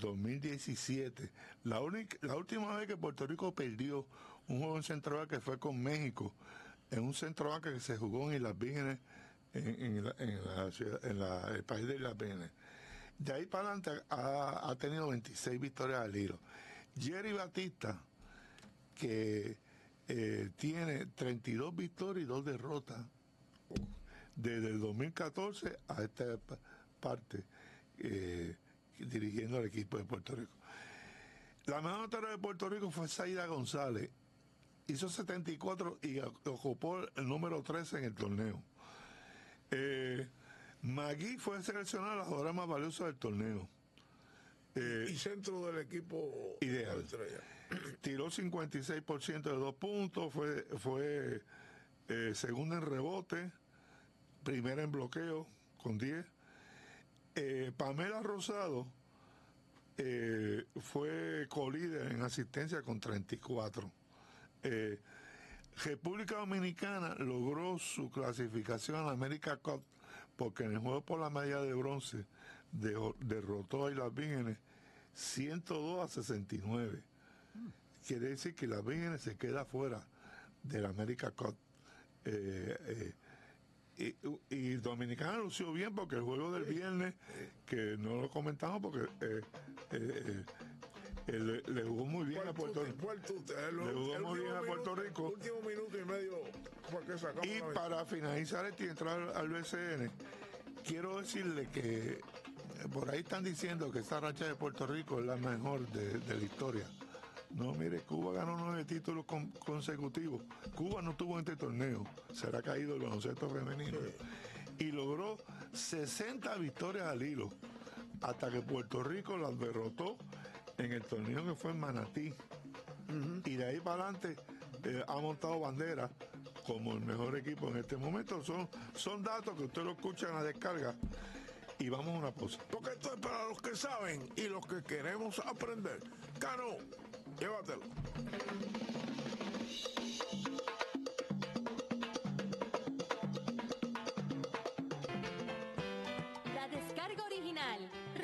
2017. La última vez que Puerto Rico perdió un juego en Centro que fue con México, en un Centro que se jugó en Islas Vírgenes, en el país de Islas Vírgenes. De ahí para adelante ha tenido 26 victorias al hilo. Jerry Batista, que tiene 32 victorias y 2 derrotas desde el 2014 a esta parte, dirigiendo al equipo de Puerto Rico. La mejor notera de Puerto Rico fue Zaida González. Hizo 74 y ocupó el número 13 en el torneo. Magui fue seleccionada la jugadora más valiosa del torneo. Y centro del equipo ideal. Tiró 56% de 2 puntos, fue segunda en rebote, primera en bloqueo con 10. Pamela Rosado fue colíder en asistencia con 34. República Dominicana logró su clasificación a la America Cup porque en el juego por la medalla de bronce derrotó a Islas Vírgenes 102-69. Quiere decir que Islas Vírgenes se queda fuera de la America Cup. Y Dominicana lució bien porque el juego del viernes, que no lo comentamos porque le jugó muy bien a Puerto Rico. Le jugó muy bien a Puerto Rico. Último minuto y medio fue que sacamos. Y para finalizar y entrar al BCN, quiero decirle que por ahí están diciendo que esta racha de Puerto Rico es la mejor de la historia. No, mire, Cuba ganó 9 títulos consecutivos. Cuba no tuvo en este torneo. Se le ha caído el baloncesto femenino. Y logró 60 victorias al hilo. Hasta que Puerto Rico las derrotó en el torneo que fue en Manatí. Y de ahí para adelante ha montado bandera como el mejor equipo en este momento. Son datos que usted lo escucha en la descarga. Y vamos a una pausa. Porque esto es para los que saben y los que queremos aprender. Cano, llévatelo. La descarga original